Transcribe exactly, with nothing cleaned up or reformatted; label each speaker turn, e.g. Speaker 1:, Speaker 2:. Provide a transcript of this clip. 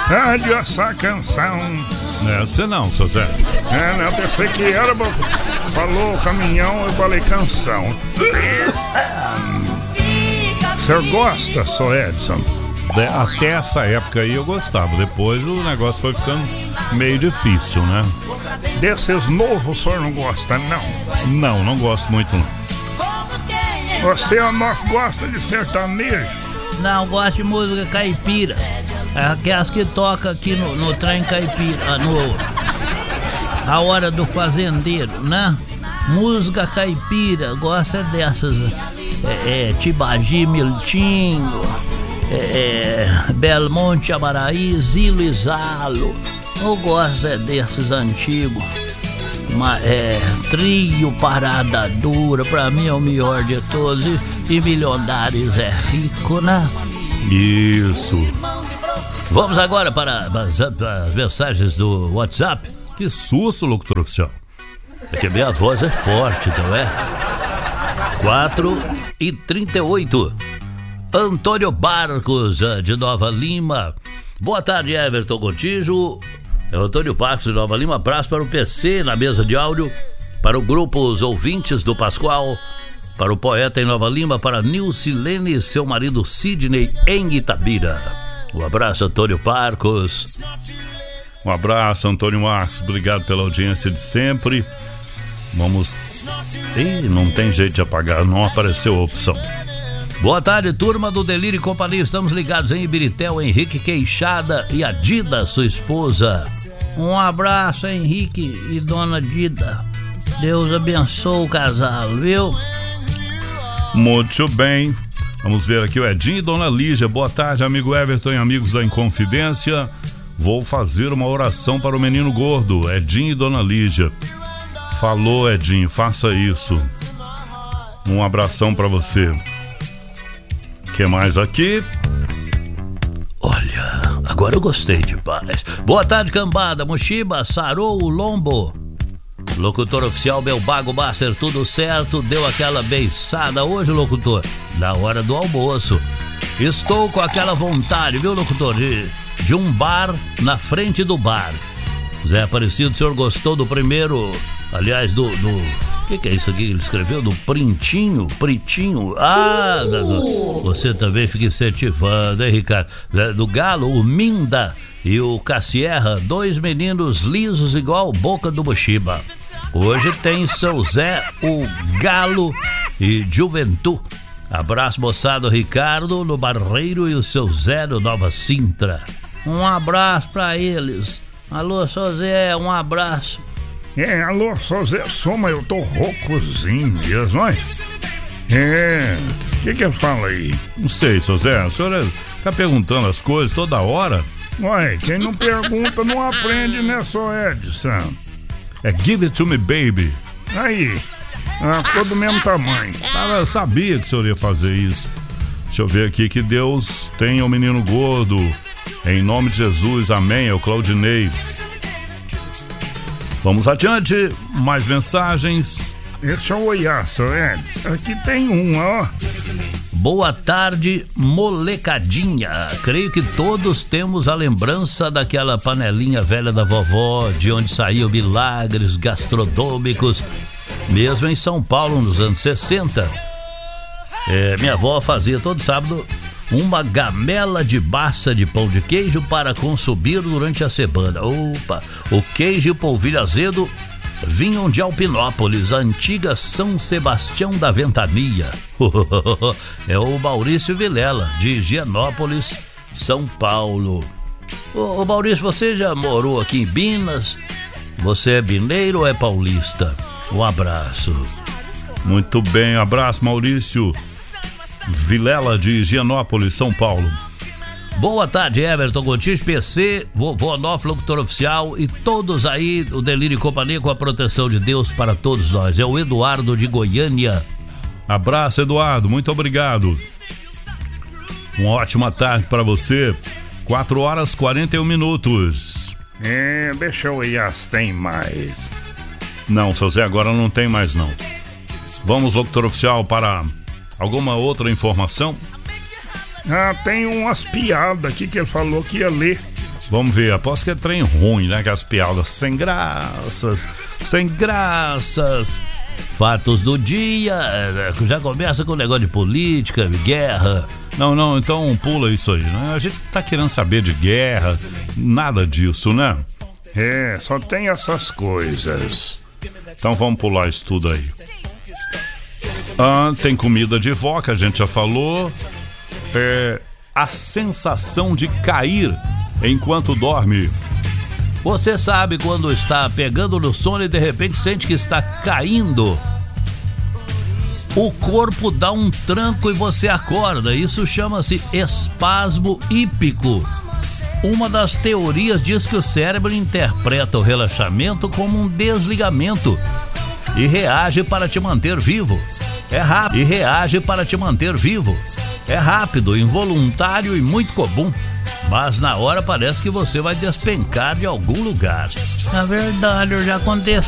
Speaker 1: Rádio essa canção.
Speaker 2: É, você não, seu Zé.
Speaker 1: É, não, pensei que era. Falou caminhão, eu falei canção. O senhor gosta, só Edson?
Speaker 2: Até essa época aí eu gostava. Depois o negócio foi ficando meio difícil, né?
Speaker 1: Desses novos o senhor não gosta, não?
Speaker 2: Não, não gosto muito, não.
Speaker 1: Você não gosta de sertanejo?
Speaker 3: Não, gosto de música caipira. É aquelas que toca aqui no, no trem caipira, no A Hora do Fazendeiro, né? Música caipira, gosta dessas. É, é Tibagi Miltinho, é, é, Belmonte Amaraí, Zilo e Zalo. Eu gosto é, desses antigos. Mas, é, Trio Parada Dura, pra mim é o melhor de todos. E, e Milionários é Rico, né?
Speaker 2: Isso.
Speaker 3: Vamos agora para as, as mensagens do WhatsApp.
Speaker 2: Que susto, locutor oficial.
Speaker 3: É que minha voz é forte, não é? quatro e trinta e oito. Antônio Barcos, de Nova Lima. Boa tarde, Everton Gontijo. É o Antônio Barcos, de Nova Lima. Abraço para o P C na mesa de áudio. Para o grupo Os Ouvintes do Pascoal. Para o poeta em Nova Lima. Para Nilcilene e seu marido Sidney em Itabira. Um abraço, Antônio Barcos.
Speaker 2: Um abraço, Antônio Marcos. Obrigado pela audiência de sempre. Vamos... Ih, não tem jeito de apagar, não apareceu a opção.
Speaker 3: Boa tarde, turma do Delírio e Companhia. Estamos ligados em Ibiritel, Henrique Queixada e a Dida, sua esposa. Um abraço, Henrique e dona Dida. Deus abençoe o casal, viu?
Speaker 2: Muito bem. Vamos ver aqui o Edinho e dona Lígia. Boa tarde, amigo Everton e amigos da Inconfidência. Vou fazer uma oração para o menino gordo, Edinho e dona Lígia. Falou, Edinho, faça isso. Um abração para você. O que mais aqui?
Speaker 3: Olha, agora eu gostei de paz. Boa tarde, cambada, Mochiba, sarou o lombo. Locutor oficial Belbago Master, tudo certo? Deu aquela beiçada hoje, locutor? Na hora do almoço. Estou com aquela vontade, viu, locutor? De, de um bar na frente do bar. Zé Aparecido, o senhor gostou do primeiro... Aliás, do... do o que, que é isso aqui que ele escreveu? Do printinho? Pritinho? Ah, do, você também fica incentivando, hein, Ricardo? Do Galo, o Minda e o Cassierra, dois meninos lisos igual boca do Mochiba. Hoje tem seu Zé, o Galo e Juventude. Abraço, moçada, Ricardo no Barreiro e o seu Zé no Nova Sintra. Um abraço pra eles. Alô, seu Zé, um abraço.
Speaker 1: É, alô, sou Zé Soma, eu tô roucozinho mesmo, olha. É, o que que eu falo aí?
Speaker 2: Não sei, seu Zé, o senhor tá perguntando as coisas toda hora?
Speaker 1: Ué, quem não pergunta não aprende, né, só Edson?
Speaker 2: É Give It To Me Baby.
Speaker 1: Aí, ah, ficou do mesmo tamanho.
Speaker 2: Ah, eu sabia que o senhor ia fazer isso. Deixa eu ver aqui, que Deus tenha o menino gordo. Em nome de Jesus, amém, é o Claudinei. Vamos adiante, mais mensagens.
Speaker 1: Deixa eu olhar, seu Edson. Aqui tem um, ó.
Speaker 3: Boa tarde, molecadinha. Creio que todos temos a lembrança daquela panelinha velha da vovó, de onde saíam milagres gastronômicos, mesmo em São Paulo nos anos sessenta. É, minha avó fazia todo sábado uma gamela de massa de pão de queijo para consumir durante a semana. Opa! O queijo e o polvilho azedo vinham de Alpinópolis, a antiga São Sebastião da Ventania. É o Maurício Vilela, de Higienópolis, São Paulo. Ô, ô Maurício, você já morou aqui em Minas? Você é mineiro ou é paulista? Um abraço.
Speaker 2: Muito bem, abraço, Maurício Vilela, de Higienópolis, São Paulo.
Speaker 3: Boa tarde, Everton Gontijo, P C, vovô Onofre, locutor oficial e todos aí, o Delírio e Companhia, com a proteção de Deus para todos nós. É o Eduardo de Goiânia.
Speaker 2: Abraço, Eduardo, muito obrigado. Uma ótima tarde para você. quatro horas e quarenta e um minutos.
Speaker 1: É, deixa eu ir, as tem mais.
Speaker 2: Não, seu Zé, agora não tem mais não. Vamos, locutor oficial, para alguma outra informação?
Speaker 1: Ah, tem umas piadas aqui que ele falou que ia ler.
Speaker 2: Vamos ver, aposto que é trem ruim, né? Que as piadas sem graças, sem graças.
Speaker 3: Fatos do dia, já começa com o negócio de política, guerra.
Speaker 2: Não, não, então pula isso aí, né? A gente tá querendo saber de guerra, nada disso, né?
Speaker 1: É, só tem essas coisas.
Speaker 2: Então vamos pular isso tudo aí. Ah, tem comida de vó, que a gente já falou. É, a sensação de cair enquanto dorme.
Speaker 3: Você sabe quando está pegando no sono e de repente sente que está caindo? O corpo dá um tranco e você acorda. Isso chama-se espasmo hípico. Uma das teorias diz que o cérebro interpreta o relaxamento como um desligamento e reage para te manter vivo. É rápido. E reage para te manter vivo. É rápido, involuntário e muito comum. Mas na hora parece que você vai despencar de algum lugar.
Speaker 4: Na verdade, já aconteceu.